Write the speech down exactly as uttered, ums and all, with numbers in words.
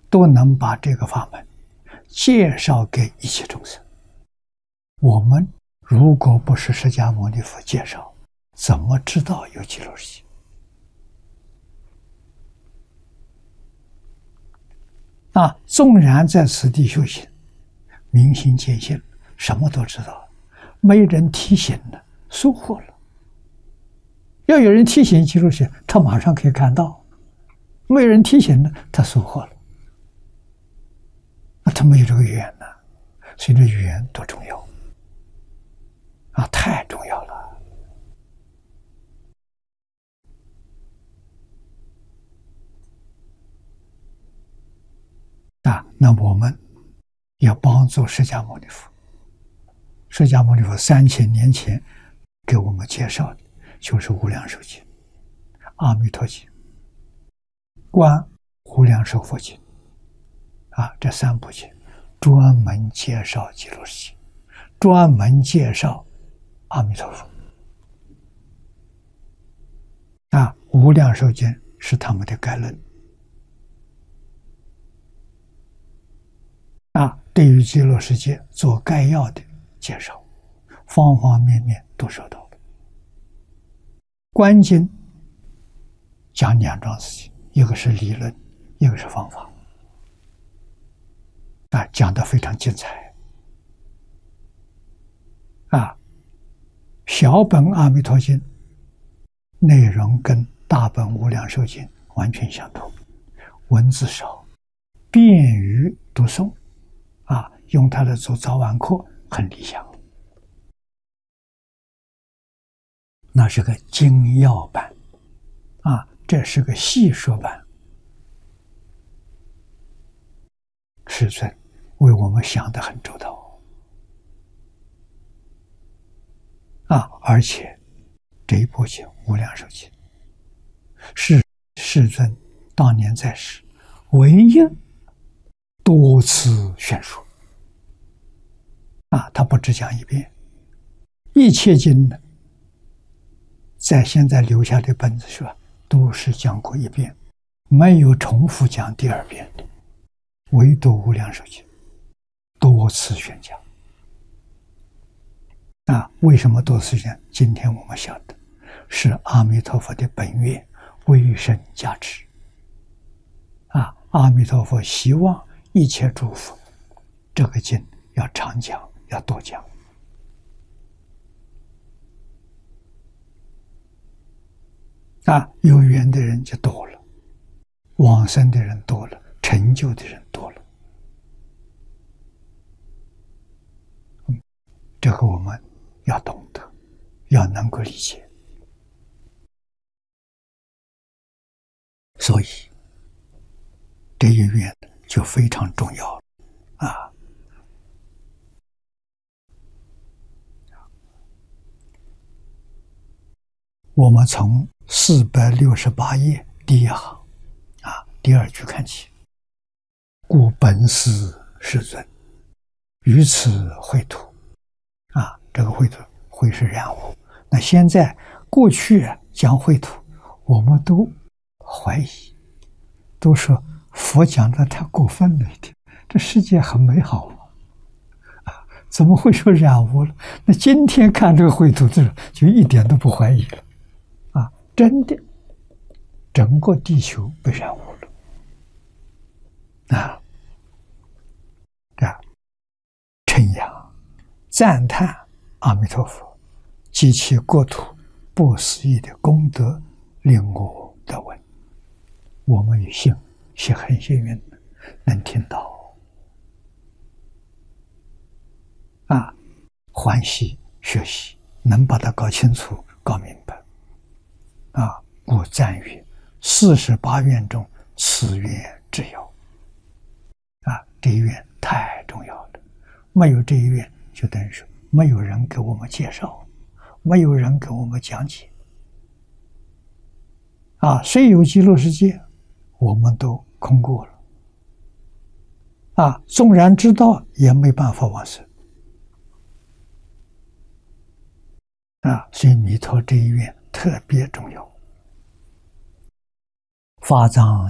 都能把这个法门介绍给一切众生。我们如果不是释迦牟尼佛介绍，怎么知道有极乐世界？啊，纵然在此地修行，明心见性，什么都知道，没人提醒了，疏忽了。要有人提醒极乐世界，他马上可以看到；没有人提醒了，他疏忽了。那他没有这个缘呢，所以这缘多重要啊，太重要了。啊，那我们要帮助释迦牟尼佛。释迦牟尼佛三千年前给我们介绍的就是《无量寿经》、《阿弥陀经》、《观无量寿佛经》啊，这三部经专门介绍极乐世界，专门介绍阿弥陀佛。啊，《无量寿经》是他们的概论。啊，对于极乐世界做概要的介绍，方方面面都说到了。观经讲两桩事情，一个是理论，一个是方法，啊，讲得非常精彩。啊，小本阿弥陀经内容跟大本无量寿经完全相同，文字少，便于读诵。啊，用它来做早晚课很理想。那是个精要版，啊，这是个细说版。世尊为我们想得很周到，啊，而且这一部经《无量寿经》是世尊当年在世唯一多次宣说。啊，他不只讲一遍，一切经呢，在现在留下的本子上都是讲过一遍，没有重复讲第二遍的，唯独无量寿经多次宣讲。啊，为什么多次宣讲？今天我们晓得，是阿弥陀佛的本愿威神加持。啊，阿弥陀佛希望一切诸佛这个经要常讲，要多讲。啊，有缘的人就多了，往生的人多了，成就的人多了。嗯，这个我们要懂得，要能够理解。所以这一缘就非常重要了啊。我们从四百六十八页第一行啊第二句看起，故本师世尊于此绘图啊，这个绘图绘是染污。那现在过去讲绘图，我们都怀疑，都说佛讲的太过分了一点，这世界很美好啊，怎么会说染污了？那今天看这个绘图的时候，就一点都不怀疑了。真的，整个地球被染污了啊！啊，称扬、赞叹阿弥陀佛及其国土不思议的功德，令我得闻。我们有幸是很幸运的，能听到啊，欢喜学习，能把它搞清楚、搞明白。啊，故赞曰：四十八愿中，此愿至要。啊，这一愿太重要了，没有这一愿，就等于说没有人给我们介绍，没有人给我们讲解。啊，虽有极乐世界，我们都空过了。啊，纵然知道，也没办法往生。啊，所以弥陀这一愿特别重要。法藏